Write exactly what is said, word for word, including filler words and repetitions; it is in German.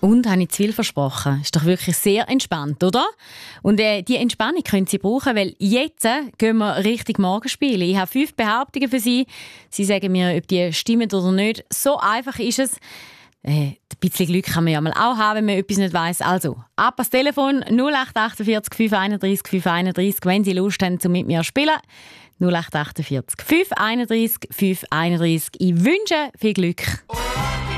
Und habe ich zu viel versprochen? Ist doch wirklich sehr entspannt, oder? Und äh, die Entspannung können Sie brauchen, weil jetzt äh, gehen wir richtig morgen spielen. Ich habe fünf Behauptungen für Sie. Sie sagen mir, ob die stimmen oder nicht. So einfach ist es. Äh, ein bisschen Glück kann man ja mal auch haben, wenn man etwas nicht weiss. Also, ab ans Telefon null acht achtundvierzig fünf einunddreißig fünf einunddreißig, wenn Sie Lust haben, um mit mir zu spielen. null acht achtundvierzig fünf einunddreißig fünf einunddreißig. Ich wünsche viel Glück.